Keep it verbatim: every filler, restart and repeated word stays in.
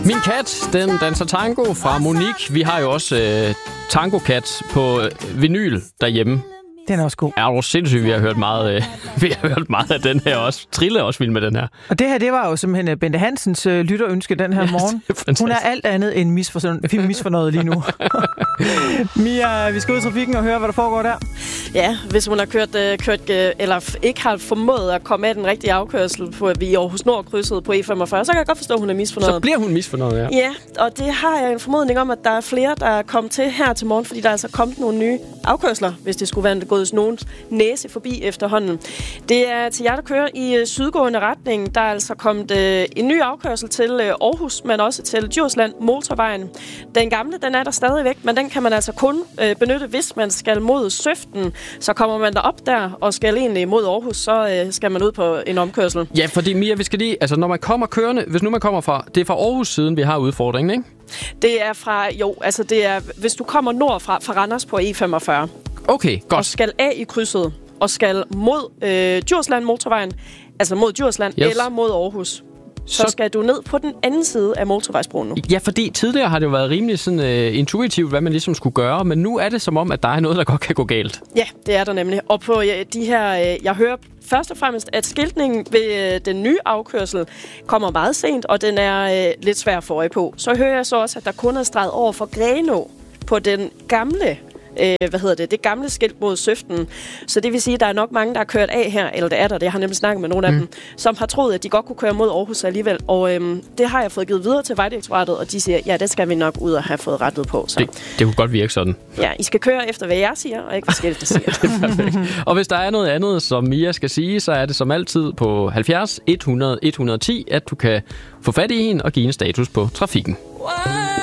Min kat, den danser tango fra Monique. Vi har jo også øh, tango-kat på øh, vinyl derhjemme. Den er også god. Er du sindssygt, vi har hørt meget, øh, vi har hørt meget af den her også. Trille er også vild med den her. Og det her, det var jo simpelthen Bente Hansens øh, lytterønske den her morgen. Ja, hun er alt andet end misfornøjet, misfornøjet lige nu. Mia, vi skal ud i trafikken og høre, hvad der foregår der. Ja, hvis hun har kørt, øh, kørt øh, eller ikke har formået at komme af den rigtige afkørsel på, vi i Aarhus Nord krydset på E femogfyrre, så kan jeg godt forstå, at hun er misfornøjet. Så bliver hun misfornøjet, ja. Ja, og det har jeg en formodning om, at der er flere, der er kommet til her til morgen, fordi der er altså kommet nogle nye afkørsler, hvis det skulle være gået nogens næse forbi efterhånden. Det er til jer, der kører i øh, sydgående retning. Der er altså kommet øh, en ny afkørsel til øh, Aarhus, men også til Djursland motorvejen. Den gamle, den er der stadigvæk, men den kan man altså kun øh, benytte, hvis man skal mod Søften. Så kommer man derop der og skal egentlig mod Aarhus, så øh, skal man ud på en omkørsel. Ja, fordi Mia, vi skal lige, altså når man kommer kørende, hvis nu man kommer fra, det er fra Aarhus siden, vi har udfordringen, ikke? Det er fra, jo, altså det er, hvis du kommer nordfra fra Randers på E femogfyrre. Okay, godt. Og skal af i krydset, og skal mod øh, Djursland motorvejen, altså mod Djursland yes. eller mod Aarhus. Så skal du ned på den anden side af motorvejsbroen nu. Ja, fordi tidligere har det jo været rimelig sådan, uh, intuitivt, hvad man ligesom skulle gøre, men nu er det som om, at der er noget, der godt kan gå galt. Ja, det er der nemlig. Og på ja, de her, øh, jeg hører først og fremmest, at skiltningen ved øh, den nye afkørsel kommer meget sent, og den er øh, lidt svær at få øje på. Så hører jeg så også, at der kun er streget over for Grenaa på den gamle Øh, hvad hedder det, det gamle skilt mod Søften. Så det vil sige, at der er nok mange, der har kørt af her, eller det er der, det jeg har nemlig snakket med nogle af mm. dem, som har troet, at de godt kunne køre mod Aarhus alligevel. Og øhm, det har jeg fået givet videre til Vejdirektoratet, og de siger, ja, det skal vi nok ud og have fået rettet på. Så. Det, det kunne godt virke sådan. Ja, I skal køre efter, hvad jeg siger, og ikke hvad skiltet siger. Og hvis der er noget andet, som Mia skal sige, så er det som altid på halvfjerds hundrede et hundrede et hundrede og ti, at du kan få fat i hende og give en status på trafikken.